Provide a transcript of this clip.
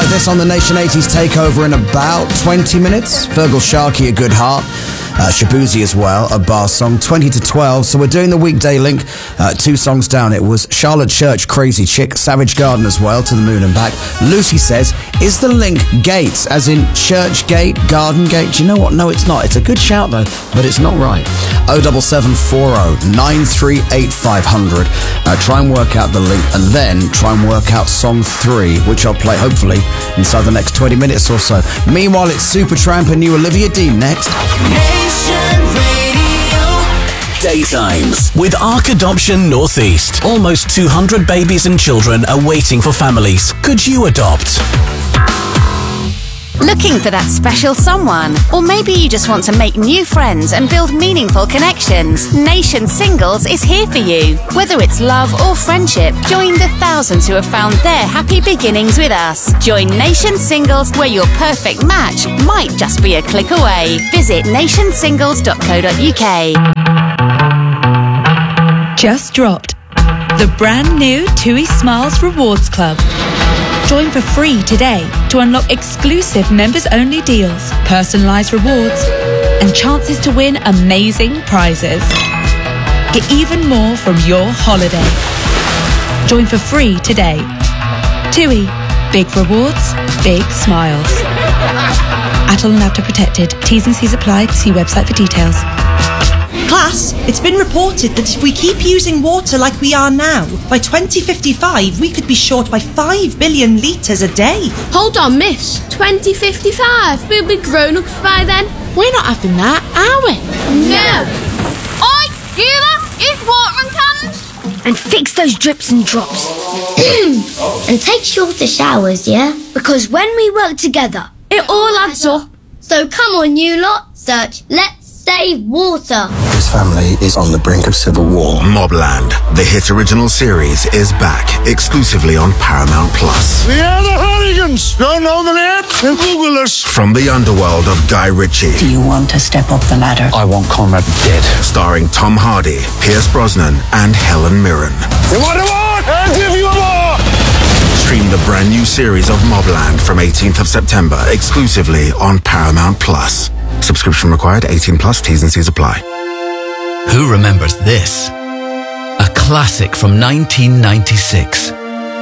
this on the Nation 80s Takeover in about 20 minutes. Fergal Sharkey, A Good Heart. Shabuzi as well, a bar song, 20 to 12. So we're doing the weekday link. 2 songs down. It was Charlotte Church, Crazy Chick, Savage Garden as well, To the Moon and Back. Lucy says, is the link Gates, as in Church Gate, Garden Gate? Do you know what? No, it's not. It's a good shout though, but it's not right. 07740 938 500. Try and work out the link and then try and work out song 3, which I'll play hopefully inside the next 20 minutes or so. Meanwhile, it's Supertramp and new Olivia Dean next. Daytimes with Ark Adoption Northeast. Almost 200 babies and children are waiting for families. Could you adopt? Looking for that special someone? Or maybe you just want to make new friends and build meaningful connections? Nation Singles is here for you. Whether it's love or friendship, join the thousands who have found their happy beginnings with us. Join Nation Singles, where your perfect match might just be a click away. Visit nationsingles.co.uk. Just dropped the brand new TUI Smiles Rewards Club. Join for free today to unlock exclusive members-only deals, personalised rewards, and chances to win amazing prizes. Get even more from your holiday. Join for free today. TUI. Big rewards, big smiles. Atoll and After Protected. T's and C's apply. See website for details. Class, it's been reported that if we keep using water like we are now, by 2055 we could be short by 5 billion litres a day. Hold on, miss. 2055? We'll be grown-ups by then. We're not having that, are we? No. Oi, hear that? It's watering cans. And fix those drips and drops. And take shorter showers, yeah? Because when we work together, it all adds up. So come on, you lot, search Let's Save Water. His family is on the brink of civil war. Mobland, the hit original series, is back exclusively on Paramount Plus. We are the Hooligans. Don't know the name? Then Google us. From the underworld of Guy Ritchie. Do you want to step up the ladder? I want Conrad dead. Starring Tom Hardy, Pierce Brosnan, and Helen Mirren. You want a more? I'll give you a more. Stream the brand new series of Mobland from 18th of September exclusively on Paramount Plus. Subscription required, 18 plus, T's and C's apply. Who remembers this? A classic from 1996.